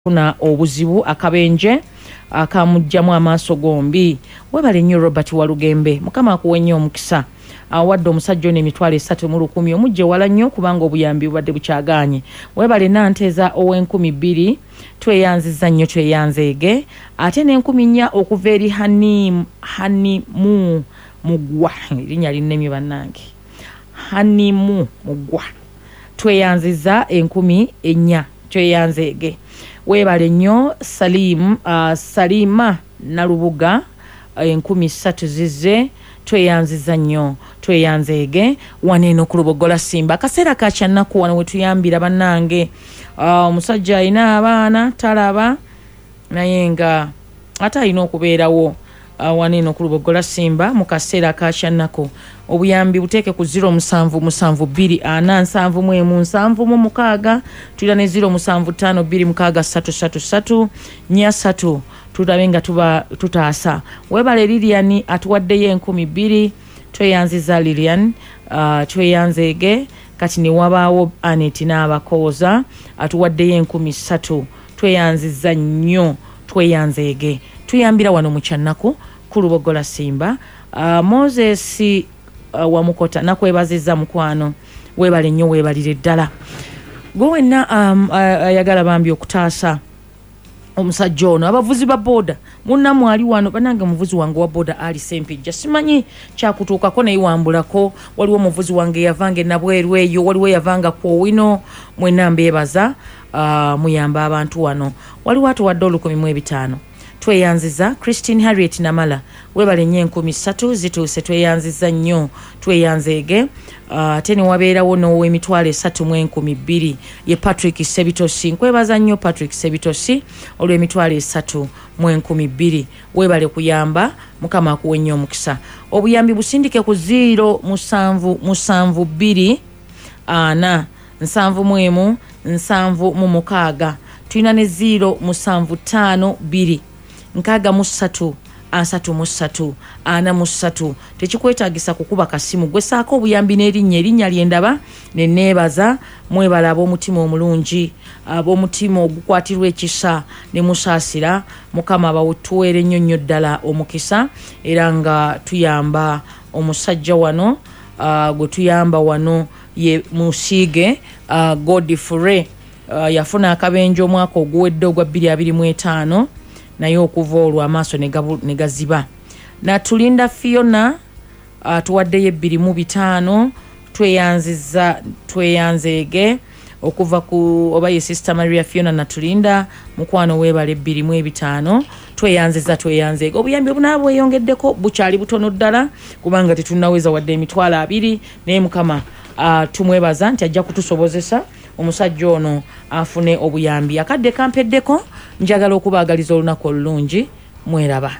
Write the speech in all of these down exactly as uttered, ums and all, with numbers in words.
kuna obuzibu akabenje akamujjamu amaaso gombi. Webale nnyo Robert Walugembe, mukama akuwe nnyo omukisa. Awadde omusajja ono emitwalo esatu mu lukumi omujje wala nnyo kubanga obuyambi bubadde bukyaganye. Webale Nanteza ow'enkumi bbiri tweyanziza nnyo tweyanzeege ate n'enkumi nnya okuva eri hani hani mu mugwa erinnya linnemye bannange hani mu mugwa tweyanziza enkumi ennya tweyanzeege. Webale nnyo Salim uh, Salima Nalubuga enkumi ssatu zize tweyanziza nnyo tweyanzeege waneno ku Lubogola Simba. Akaseera ka kyannaku wano we tuyambira bannange omusajja uh, alina abaana talaba naye nga ate alina okubeerawo uh, waneno ku Lubogola Simba mu kaseera ka kyannaku. Obuyambi buteeke ku zero musanvu musanvu bbiri ana nsanvu mu emu nsanvu mu mukaaga tulina ne zero musanvu ttaano bbiri mukaaga ssatu ssatu ssatu nnya ssatu tulabe nga tuba tutaasa. Webale Lilian atuwaddeyo enkumi bbiri tweyanziza Lilian uh, tweyanzeege kati ne wabaawo Anet n'abakooza atuwaddeyo enkumi ssatu tweyanziza nnyo tweyanzeege. Tuyambira wano mu kyannaku ku Lubogola Simba. uh, Moses uh, Wamukota nakwebaziza mukwano webale nnyo webalire ddala gwenna um, uh, ayagala bambi okutaasa omusajja ono. Abavuzi ba boda munnamu ali wano banange muvuzi wange wa boda ali Sempijja simanyi kyakutuukako naye wambulako. Waliwo muvuzi wange yavange nabweru eyo waliwo yavanga ku wino mwenna mbeebaza uh, muyamba abantu wano. Waliwo atuwadde olukumi mu ebitaano tweyanziza. Christine Harriet Namala webale nnyo enkumi ssatu zituuse tweyanziza nnyo tweyanzeege. Ate uh, ne wabeerawo n'ow'emitwalo esatu mu enkumi bbiri ye Patrick Sebitosi. Nkwebaza nnyo Patrick Sebitosi olw'emitwalo esatu mu enkumi bbiri. Webale kuyamba mukama akuwe nnyo omukisa. Obuyambi busindike ku zero musanvu musanvu bbiri ana nsanvu mu emu nsanvu mu mukaaga tulina ne zero musanvu ttaano bbiri nkaaga mu ssatu asatu mu ssatu ana mu ssatu. Tekikwetaagisa kukuba kasimu gwe saako obuyambi n'erinnya erinnya lyendaba ne neebaza. Mwebala ab'omutima omulungi ab'omutima ogukwatirwa ekisa ne musaasira mukama abawutuweere nnyo nnyo ddala omukisa era nga tuyamba omusajja wano uh, gwe tuyamba wano ye Musiige uh, Godfrey uh, yafuna akabenje omwaka oguwedde ogwa bbiri abiri mu etaano naye okuva olwo amaaso ne gaziba. Natulinda Fiona uh, tuwaddeyo ebbiri mu bitaano tweyanziza tweyanzeege okuva ku oba ye Sister Maria Fiona Natulinda mukwano webale ebbiri mu ebitaano tweyanziza tweyanzeege. Obuyambi obunaabo bweyongeddeko bukyali butono ddala kubanga tetunnaweza wadde emitwalo abiri naye mukama uh, tumwebaza nti ajja kutusobozesa omusajja ono afune obuyambi. Akadde kampeddeko njagala okubaagaliza olunaku olulungi mweraba.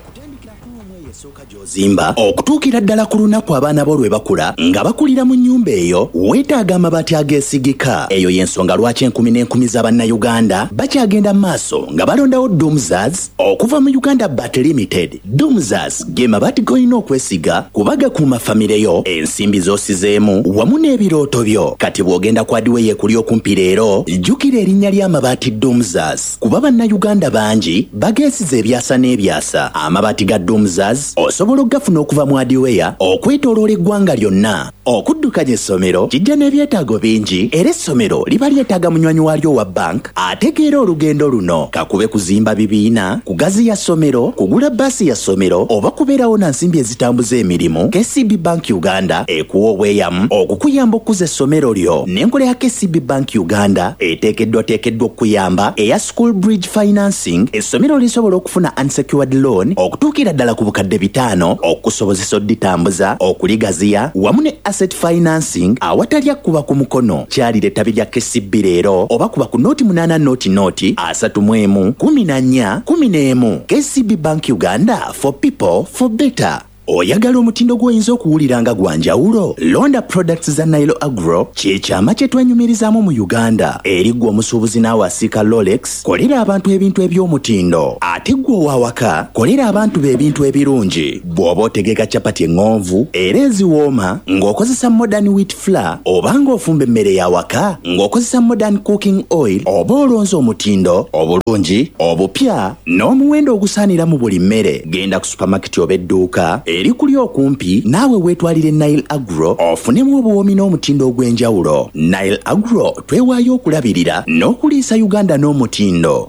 Zimba okutuukira ddala ku lunaku abaana bo lwe bakula nga bakulira mu nnyumba eyo weetaaga amabaati ageesigika. Eyo y'ensonga lwaki enkumi n'enkumi z'Abannayuganda bakyagenda maaso nga balondawo Doomsdays okuva mu Uganda Bat Limited. Doomsdays ge mabaati g'olina okwesiga kuba gakuuma famire yo, ensimbi z'osizeemu wamu n'ebirooto byo. Kati bw'ogenda ku adiwe yeekuli okumpi leero jjukira erinnya ly'amabaati Doomsdays kuba Bannayuganda bangi bageesiza ebyasa n'ebyasa. Amabaati ga Doomsdays osobola okugafuna okuva mu adiweya okwetooloola eggwanga lyonna. Okuddukanya essomero kijja n'ebyetaago bingi era essomero liba lyetaaga munywanyi waalyo wa bank ategeera olugendo luno. Kakube kuzimba bibiina, kugaziya ssomero, kugula bbaasi ya ssomero oba kubeerawo na nsimbi ezitambuza emirimu, K C B Bank Uganda ekuwa obweyamu okukuyamba okuza essomero lyo. N'enkola ya K C B Bank Uganda eteekeddwa teekeddwa okukuyamba eya School Bridge Financing. Essomero lisobola okufuna unsecured loan okutuukira ddala ku bukadde bitaano okusobozesa odditambuza okuligaziya wamu ne asset financing awatalya kuba ku mukono. Kyalira ettabi lya K C B leero oba kuba ku nooti munaana nooti nooti asatu mu emu kumi na nnya kumi n'emu. K C B Bank Uganda for people for better. oyagala omutindo gw'oyinza okuwulira nga gwa njawulo? Londa products za Nile Agro kyekyama kye twenyumirizaamu mu Uganda. Eri ggwe omusuubuzi n'awasiika Rolex, kolera abantu ebintu eby'omutindo. Ate ggwe owawaka, kolera abantu b'ebintu ebirungi. Bw'oba otegeka capati eŋŋonvu era eziwooma ng'okozesa modern wheat flour, oba ng'ofumba emmere y'awaka ng'okozesa modern cooking oil, oba olonza omutindo obulungi obupya n'omuwendo ogusaanira mu buli mmere, genda ku supermarket oba edduuka eri kuli okumpi naawe weetwalire Nile Agro ofunemu obuwoomi n'omutindo ogw'enjawulo. Nile Agro twewaayo okulabirira n'okuliisa Uganda n'omutindo.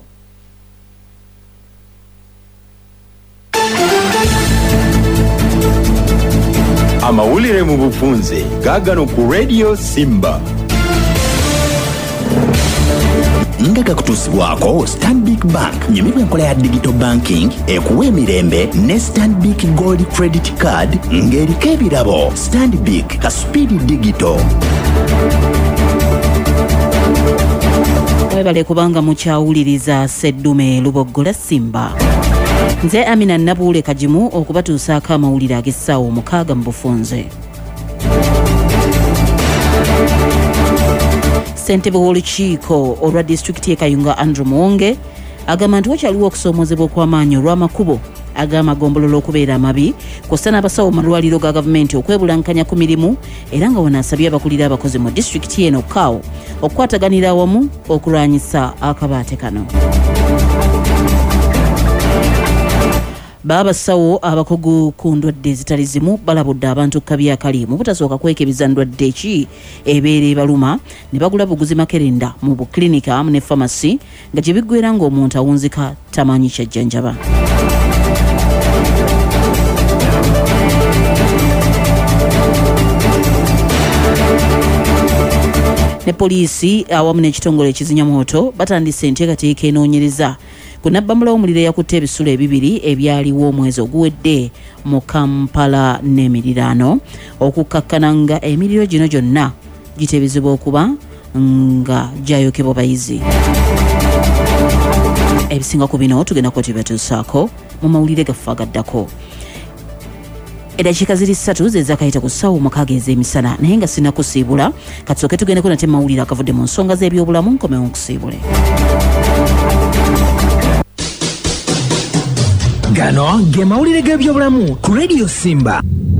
Amawulire mu bufunze gaagano ku Radio Simba. Nga gakutuusibwako Stanbic Bank nyumirwa enkola ya digital banking ekuwa emirembe ne Stanbic Gold Credit Card ng'eriko ebirabo. Stanbic kaspeedi digital. Webale kubanga mukyawuliriza Seddume Luboggola Simba. Nze Amina Nabuule Kajimu okubatuusaako amawulire ag'essaawa omukaaga mu bufunze. Ssentebe w'olukiiko olwa disitulikiti y'e Kayunga Andrew Muwonge agamba nti wakyaliwo okusoomozebwa okw'amaanyi olw'amakubo ag'amagombolola okubeera amabi kw'ossa n'abasawo mu malwaliro ga gavumenti okwebulankanya ku mirimu, era nga wanaasabye abakulira abakozi mu disitulikiti eno Kaawo okukwataganira awamu okulwanyisa akabaate kano. Baabasawo abakugu ku ndwadde ezitali zimu balabudde abantu kabi akali mu butasooka kwekebeza ndwadde ki ebeera ebaluma ne bagula buguzi makerenda mu buklinika amu ne famasi nga gye biggwera ng'omuntu awunzika tamanyi kyajjanjaba. Ne poliisi awamu n'ekitongole ekizinyamwoto batandise enteekateeka enoonyereza ku nabbamula w'omuliro eyakutte ebisulo ebibiri ebyaliwo omwezi oguwedde mu Kampala n'emiriraano okukkakkana nga emiriro gino gyonna giteebezebwa okuba nga gyayokebwa bayizi. Ebisinga ku bino tugenda kuba tubibatuusaako mu mawulire gaffe agaddako. Eddakiika ziri ssatu ze zaakayita ku ssaawa omukaaga ez'emisana naye nga sinnakusiibula katusooke tugendeko nate mawulire agavudde mu nsonga z'ebyobulamu nkomewo nkusiibule. Gano ge mawulire g'ebyobulamu ku Radio Simba.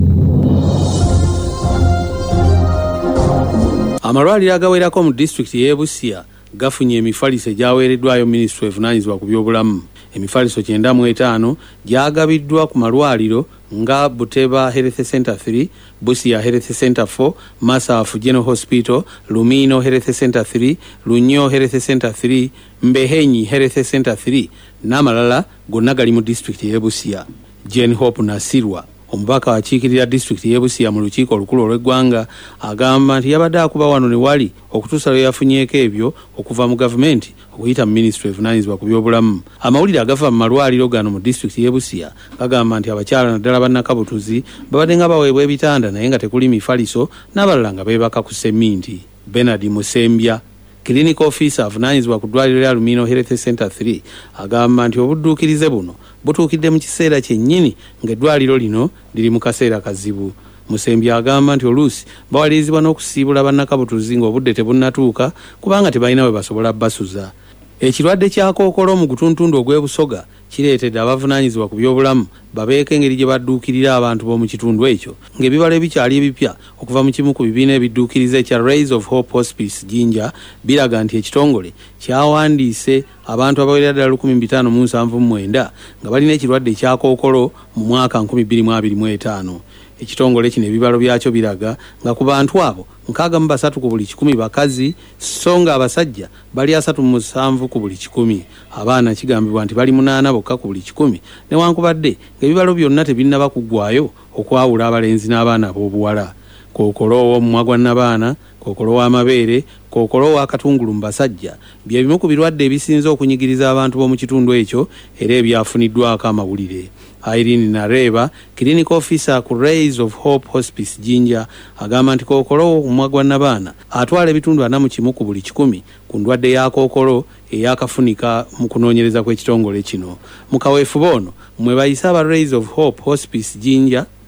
Amalwaliro agawerako mu disitulikiti y'e Busia gafunye emifaliso egyaweereddwayo minisitule evunaanyizibwa ku byobulamu. Emifaliso kyenda mu etaano gyagabiddwa ku malwaliro nga Buteba Health Center three, Busia Health Center four, Masafu General Hospital, Lumino Health Center three, Lunyo Health Center three, Mbehenyi Health Center three, n'amalala gonna gali mu disitulikiti y'e Busia. Jane Hope Nasirwa omubaka akiikirira disitulikiti y'e Busia mu lukiiko olukulu olw'eggwanga agamba nti yabadde akuba wano ne wali okutuusa lwe yafunyeeko ebyo okuva mu gavumenti okuyita mu minisitule evunaanyizibwa ku byobulamu. Amawulire agava mu malwaliro gano mu disitulikiti y'e Busia gagamba nti abakyala naddala bannakabutuzi babadde nga baweebwa ebitanda naye nga tekuli mifaliso n'abalala nga beebaka ku seminti. Bernard Musembya clinic officer avunaanyizibwa ku ddwaliro lya Lumino Health Center three agamba nti obudduukirize buno butuukidde mu kiseera kyennyini ng'eddwaliro lino liri mu kaseera kazibu. Musembya agamba nti oluusi bawalirizibwa n'okusiibula bannakabutuzi ng'obudde tebunnatuuka kubanga tebalina we basobola basuza. Ekirwadde kya kookolo mu gutuntundu ogw'ebusoga kireetedde abavunaanyizibwa ku byobulamu babeeko engeri gye badduukirira abantu b'omu kitundu ekyo ng'ebibalo ebikyali ebipya okuva mu kimu ku bibiina ebidduukiriza ekya Rays of Hope Hospice Jinja biraga nti ekitongole kyawandiise abantu abawerera ddala lukumi bitaano mu nsanvu mu mwenda nga balina ekirwadde ekya kookolo mu mwaka nkumi bbiri mu abiri mu etaano. Ekitongole kino ebibalo byakyo biraga nga ku bantu abo nkaaga mu basatu ku buli kikumi bakazi so nga abasajja bali asatu mu musanvu ku buli kikumi. Abaana kigambibwa nti bali munaana bokka ku buli kikumi newankubadde ng'ebibalo byonna tebinnaba kuggwayo okwawula abalenzi n'abaana ab'obuwala. Kookolo w'omumwa gwa nnabaana, kookolo w'amabeere, kookolo w'akatungulu mu basajja bye bimu ku birwadde ebisinze okunyigiriza abantu b'omu kitundu ekyo era ebyafuniddwako amawulire. Irene Nareba, clinic officer ku Rays of Hope Hospice Jinja, agamba nti kookolo w'omumwa gwa nnabaana atwala ebitundu ana mu kimu ku buli kikumi ku ndwadde ya kookolo eyakafunika mu kunoonyereza kw'ekitongole kino. Mu kaweefube ono mwe bayise aba Rays of Hope Hospice Jinja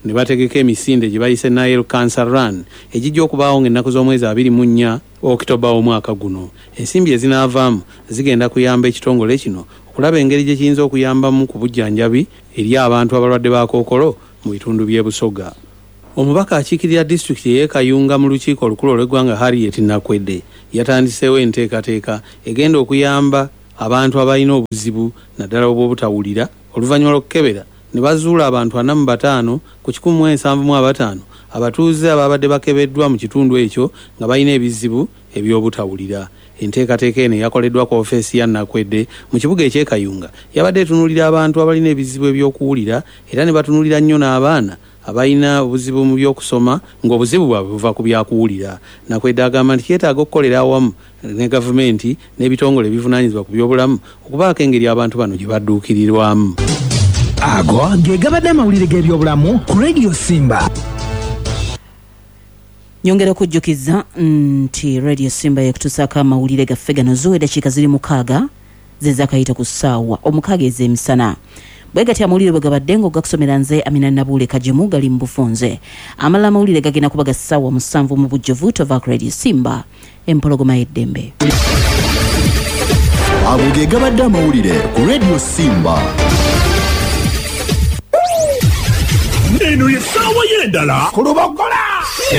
ne bategeka emisinde gye bayise Nile Cancer Run egijja okubaawo ng'ennaku z'omwezi abiri mu nnya Okitoba omwaka guno. Ensimbi ezinaavaamu zigenda kuyamba ekitongole kino okulaba engeri gye kiyinza okuyambamu ku bujjanjabi eri abantu abalwadde ba kookolo mu bitundu by'e Busoga. Omubaka akiikirira disitulikiti y'e Kayunga mu lukiiko olukulu olw'eggwanga Harriet Nakwedde yatandiseewo enteekateeka egenda okuyamba abantu abalina obuzibu naddala obw'obutawulira oluvannyuma lw'okukebera ne bazuula abantu ana mu bataano ku kikumi mu ensanvu mu abataano abatuuze ababadde bakebeddwa mu kitundu ekyo nga balina ebizibu eby'obutawulira. Enteekateeka eno yakoleddwa ku ofeesi ya Nakwedde mu kibuga eky'e Kayunga yabadde etunuulira abantu abalina ebizibu eby'okuwulira era ne batunuulira nnyo n'abaana abalina obuzibu mu by'okusoma ng'obuzibu bwabwe buva ku byakuwulira. Nakwedde agamba nti yeetaaga okukolera awamu ne gavumenti n'ebitongole ebivunaanyizibwa ku by'obulamu okubaako engeri abantu bano gye badduukirirwamu. Ago ge gabadde amawulire g'ebyobulamu ku Radio Simba. Nyongera okujjukiza nti Radio Simba yakutusaako amawulire gaffe gano zuwa eddakiika ziri mukaaga ze zaakayita ku ssaawa omukaaga ez'emisana. Bwe gati amawulire bwe gabadde ng'ogakusomera nze Amina Nabuule Kajimu gali mu bufunze. Amalala amawulire gagenda kuba ga ssaawa musanvu mu bujjuvu tova ku Radio Simba empologoma y'eddembe. Ago ge gabadde amawulire ku Radio Simba. Eno ye ssaawa y'endala ku Lubogola.